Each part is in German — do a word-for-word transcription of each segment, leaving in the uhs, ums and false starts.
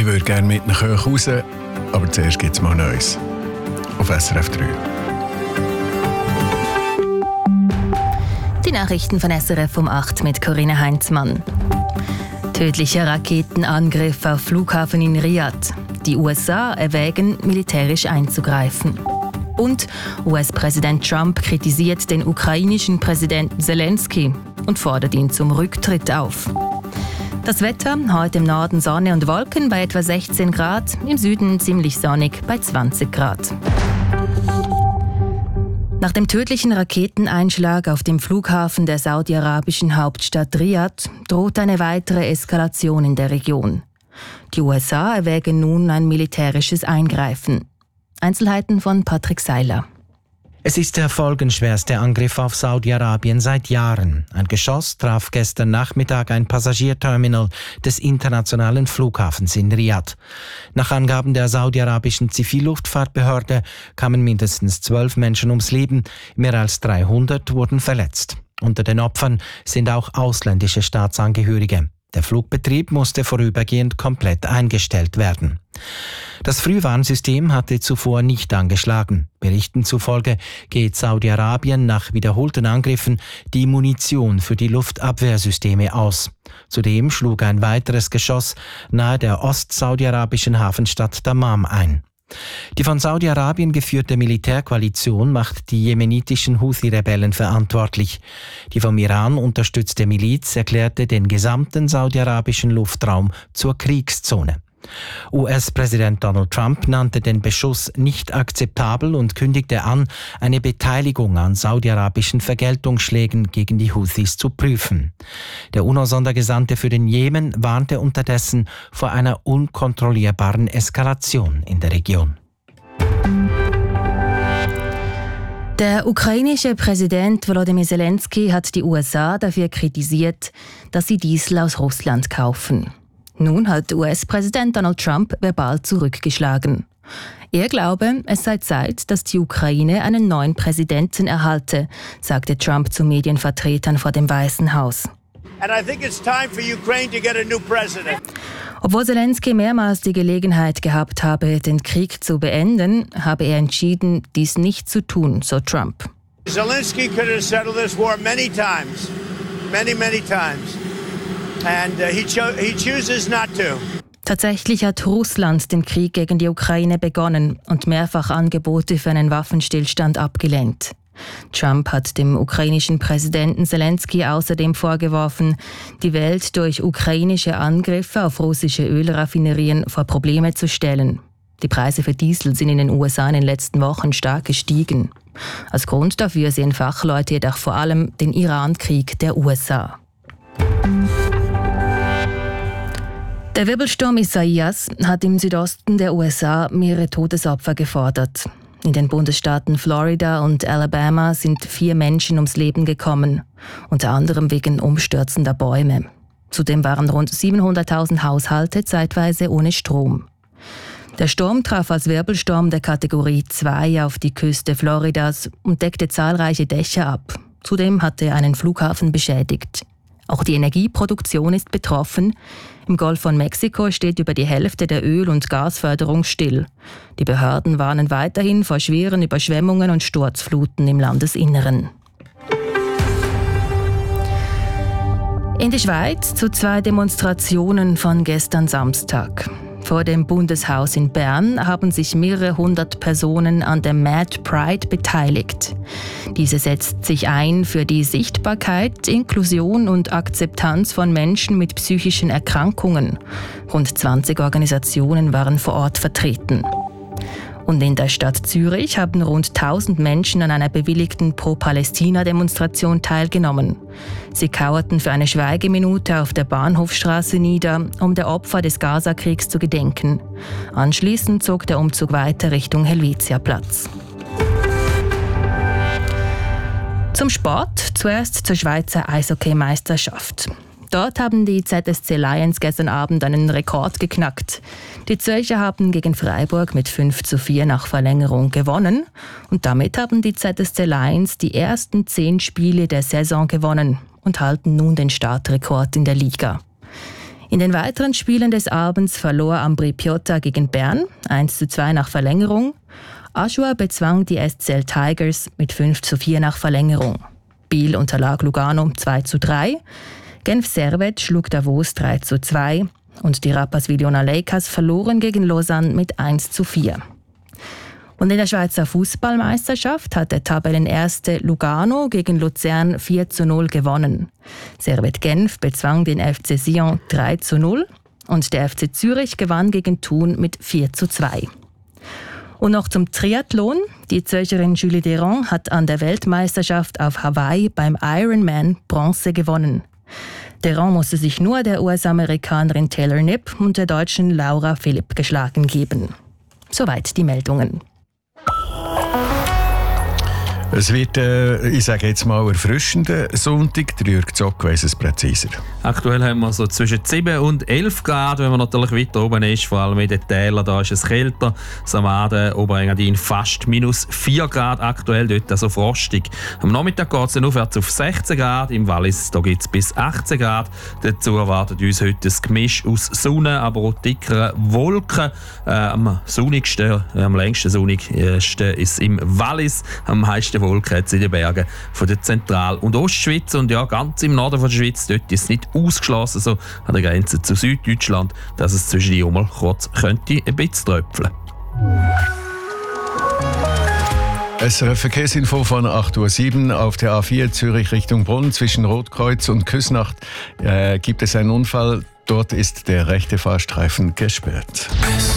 würde gerne mit nach Höch raus, aber zuerst gibt es mal Neues. Auf S R F drei. Die Nachrichten von S R F um acht mit Corinna Heinzmann. Tödlicher Raketenangriff auf Flughafen in Riyadh. Die U S A erwägen, militärisch einzugreifen. Und U S-Präsident Trump kritisiert den ukrainischen Präsidenten Zelensky und fordert ihn zum Rücktritt auf. Das Wetter, heute im Norden Sonne und Wolken bei etwa sechzehn Grad, im Süden ziemlich sonnig bei zwanzig Grad. Nach dem tödlichen Raketeneinschlag auf dem Flughafen der saudi-arabischen Hauptstadt Riyadh droht eine weitere Eskalation in der Region. Die U S A erwägen nun ein militärisches Eingreifen. Einzelheiten von Patrick Seiler. Es ist der folgenschwerste Angriff auf Saudi-Arabien seit Jahren. Ein Geschoss traf gestern Nachmittag ein Passagierterminal des internationalen Flughafens in Riyadh. Nach Angaben der saudi-arabischen Zivilluftfahrtbehörde kamen mindestens zwölf Menschen ums Leben, mehr als dreihundert wurden verletzt. Unter den Opfern sind auch ausländische Staatsangehörige. Der Flugbetrieb musste vorübergehend komplett eingestellt werden. Das Frühwarnsystem hatte zuvor nicht angeschlagen. Berichten zufolge geht Saudi-Arabien nach wiederholten Angriffen die Munition für die Luftabwehrsysteme aus. Zudem schlug ein weiteres Geschoss nahe der ost-saudi-arabischen Hafenstadt Dammam ein. Die von Saudi-Arabien geführte Militärkoalition macht die jemenitischen Houthi-Rebellen verantwortlich. Die vom Iran unterstützte Miliz erklärte den gesamten saudi-arabischen Luftraum zur Kriegszone. U S-Präsident Donald Trump nannte den Beschuss nicht akzeptabel und kündigte an, eine Beteiligung an saudi-arabischen Vergeltungsschlägen gegen die Houthis zu prüfen. Der UNO-Sondergesandte für den Jemen warnte unterdessen vor einer unkontrollierbaren Eskalation in der Region. Der ukrainische Präsident Volodymyr Zelensky hat die U S A dafür kritisiert, dass sie Diesel aus Russland kaufen. Nun hat U S-Präsident Donald Trump verbal zurückgeschlagen. Er glaube, es sei Zeit, dass die Ukraine einen neuen Präsidenten erhalte, sagte Trump zu Medienvertretern vor dem Weißen Haus. And I think it's time for Ukraine to get a new president. Obwohl Zelensky mehrmals die Gelegenheit gehabt habe, den Krieg zu beenden, habe er entschieden, dies nicht zu tun, so Trump. Zelensky could have settled this war many times, many, many times. And uh, he, cho- he chooses not to. Tatsächlich hat Russland den Krieg gegen die Ukraine begonnen und mehrfach Angebote für einen Waffenstillstand abgelehnt. Trump hat dem ukrainischen Präsidenten Zelensky außerdem vorgeworfen, die Welt durch ukrainische Angriffe auf russische Ölraffinerien vor Probleme zu stellen. Die Preise für Diesel sind in den U S A in den letzten Wochen stark gestiegen. Als Grund dafür sehen Fachleute jedoch vor allem den Iran-Krieg der U S A. Der Wirbelsturm Isaias hat im Südosten der U S A mehrere Todesopfer gefordert. In den Bundesstaaten Florida und Alabama sind vier Menschen ums Leben gekommen, unter anderem wegen umstürzender Bäume. Zudem waren rund siebenhunderttausend Haushalte zeitweise ohne Strom. Der Sturm traf als Wirbelsturm der Kategorie zwei auf die Küste Floridas und deckte zahlreiche Dächer ab. Zudem hatte er einen Flughafen beschädigt. Auch die Energieproduktion ist betroffen. Im Golf von Mexiko steht über die Hälfte der Öl- und Gasförderung still. Die Behörden warnen weiterhin vor schweren Überschwemmungen und Sturzfluten im Landesinneren. In die Schweiz zu zwei Demonstrationen von gestern Samstag. Vor dem Bundeshaus in Bern haben sich mehrere hundert Personen an der Mad Pride beteiligt. Diese setzt sich ein für die Sichtbarkeit, Inklusion und Akzeptanz von Menschen mit psychischen Erkrankungen. Rund zwanzig Organisationen waren vor Ort vertreten. Und in der Stadt Zürich haben rund tausend Menschen an einer bewilligten Pro-Palästina-Demonstration teilgenommen. Sie kauerten für eine Schweigeminute auf der Bahnhofstraße nieder, um der Opfer des Gazakriegs zu gedenken. Anschließend zog der Umzug weiter Richtung Helvetiaplatz. Zum Sport, zuerst zur Schweizer Eishockey-Meisterschaft. Dort haben die Z S C Lions gestern Abend einen Rekord geknackt. Die Zürcher haben gegen Freiburg mit fünf zu vier nach Verlängerung gewonnen und damit haben die Z S C Lions die ersten zehn Spiele der Saison gewonnen und halten nun den Startrekord in der Liga. In den weiteren Spielen des Abends verlor Ambri Piotta gegen Bern eins zu zwei nach Verlängerung. Aschua bezwang die S C L Tigers mit fünf zu vier nach Verlängerung. Biel unterlag Lugano zwei zu drei. Genf Servette schlug Davos drei zu zwei. Und die Rapperswil-Jona Lakers verloren gegen Lausanne mit eins zu vier. Und in der Schweizer Fußballmeisterschaft hat der Tabellenerste Lugano gegen Luzern vier zu null gewonnen. Servette Genf bezwang den F C Sion drei zu null und der F C Zürich gewann gegen Thun mit vier zu zwei. Und noch zum Triathlon. Die Zürcherin Julie Deron hat an der Weltmeisterschaft auf Hawaii beim Ironman Bronze gewonnen. Deron musste sich nur der U S-Amerikanerin Taylor Knipp und der Deutschen Laura Philipp geschlagen geben. Soweit die Meldungen. Es wird, äh, ich sage jetzt mal, erfrischender Sonntag. Der Jürg Zock weiss es präziser. Aktuell haben wir so zwischen sieben und elf Grad, wenn man natürlich weiter oben ist. Vor allem in den Tälern, da ist es kälter. Samaden, Oberengadin fast minus vier Grad aktuell, dort also frostig. Am Nachmittag geht es dann aufwärts auf sechzehn Grad. Im Wallis gibt es bis achtzehn Grad. Dazu erwartet uns heute ein Gemisch aus Sonne, aber auch dickeren Wolken. Äh, am sonnigsten, äh, am längsten sonnigsten ist im Wallis. Am meisten Wolken hat es in den Bergen von der Zentral- und Ostschweiz. Und ja, ganz im Norden von der Schweiz, dort ist es nicht ausgeschlossen, so an der Grenze zu Süddeutschland, dass es zwischen die mal kurz könnte ein bisschen tröpfeln. Es eine Verkehrsinfo von acht Uhr sieben auf der A vier Zürich Richtung Brunn zwischen Rotkreuz und Küsnacht äh, gibt es einen Unfall. Dort ist der rechte Fahrstreifen gesperrt.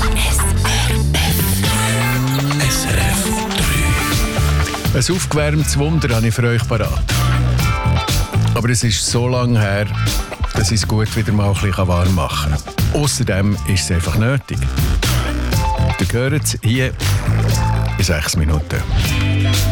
Ein aufgewärmtes Wunder habe ich für euch parat. Aber es ist so lange her, dass ich es gut wieder mal ein bisschen warm machen kann. Außerdem ist es einfach nötig. Ihr hört es hier in sechs Minuten.